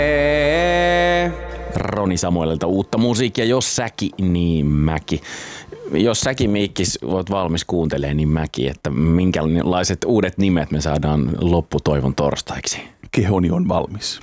Roni Samuelilta uutta musiikkia, jos säkin, niin mäkin. Jos säkin Miikkis oot valmis kuuntelemaan, niin mäkin, että minkälaiset uudet nimet me saadaan lopputoivon torstaiksi. Kehoni on valmis.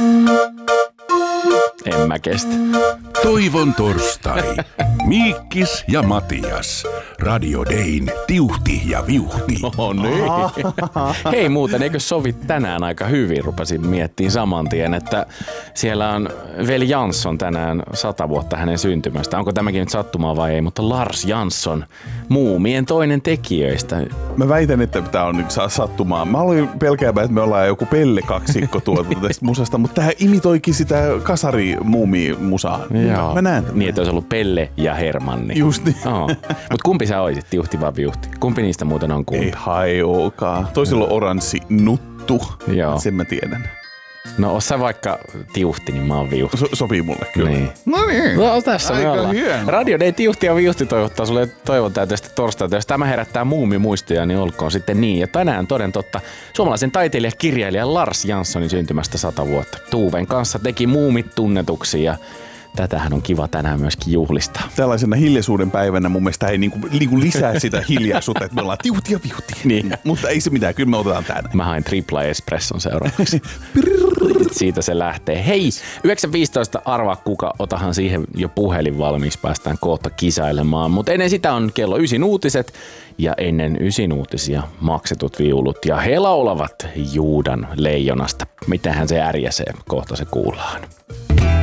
En mä kestä. Toivon torstai. Miikkis ja Matias. Radio Dayn Tiuhti ja Viuhti. No niin. Hei muuten, eikö sovi tänään aika hyvin? Rupesin miettimään saman tien, että siellä on veli Jansson tänään 100 vuotta hänen syntymästä. Onko tämäkin nyt sattumaa vai ei, mutta Lars Jansson, Muumien toinen tekijöistä. Mä väitän, että tämä on nyt sattumaa. Mä olin pelkäämään, että me ollaan joku Pelle-kaksikko tuolta tästä musasta, mutta tää imitoikin sitä kasari-muumi-musaa. Mä näen tämän. Niin, että olisi ollut Pelle ja Hermanni. Just niin. Mutta kumpi sä oisit, Tiuhti vai Viuhti? Kumpi niistä muuten on kumpi? Ei hajuukaan. Toisella on oranssi nuttu. Joo. Sen mä tiedän. No oot sä vaikka Tiuhti, niin mä oon Viuhti. Sopii mulle kyllä. Niin. No niin. No tässä me ollaan. Hieno. Radio Day Tiuhti ja Viuhti toivottaa sulle toivon täyteistä torstaita. Jos tämä herättää muumimuistoja, niin olkoon sitten niin. Ja tänään toden totta suomalaisen taiteilija-kirjailija Lars Janssonin syntymästä 100 vuotta. Tuuven kanssa teki muumit tunnetuksi ja tätähän on kiva tänään myöskin juhlistaa. Tällaisena hiljaisuuden päivänä mun mielestä ei niinku lisää sitä hiljaisuutta, että me ollaan Tiuhti ja Viuhti. Niin. Mutta ei se mitään, kyllä me otetaan tänne. Mä hain tripla espresson seuraavaksi. Siitä se lähtee. Hei, 9.15 arvaa kuka, otahan siihen jo puhelin valmiiksi, päästään kohta kisailemaan. Mutta ennen sitä on kello 9 uutiset ja ennen 9 uutisia maksetut viulut. Ja he laulavat Juudan leijonasta. Mitähän se ärjäsee, kohta se kuullaan.